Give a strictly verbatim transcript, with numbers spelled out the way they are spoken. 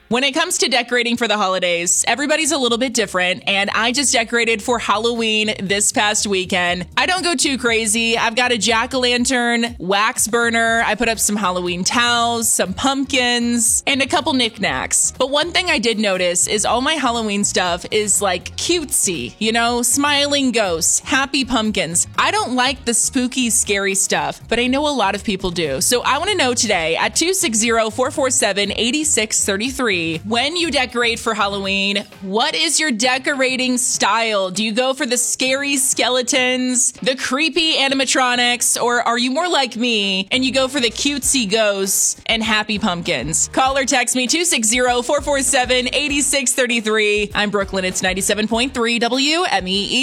When it comes to decorating for the holidays, everybody's a little bit different, and I just decorated for Halloween this past weekend. I don't go too crazy. I've got a jack-o'-lantern, wax burner, I put up some Halloween towels, some pumpkins, and a couple knickknacks. But one thing I did notice is all my Halloween stuff is like cutesy, you know, smiling ghosts, happy pumpkins. I don't like the spooky, scary stuff, but I know a lot of people do. So I want to know today at two six zero, four four seven, eight six three three, when you decorate for Halloween, what is your decorating style? Do you go for the scary skeletons, the creepy animatronics, or are you more like me and you go for the cutesy ghosts and happy pumpkins? Call or text me two six zero, four four seven, eight six three three. I'm Brooklyn. It's ninety-seven point three W M E E.